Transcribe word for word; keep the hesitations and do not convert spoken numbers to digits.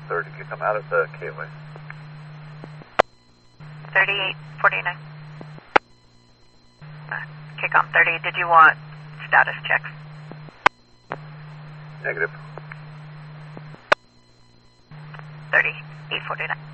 thirty, can you come out of the K-way? thirty-eight forty-nine. Uh, kick-off thirty, did you want status checks? Negative. thirty-eight forty-nine.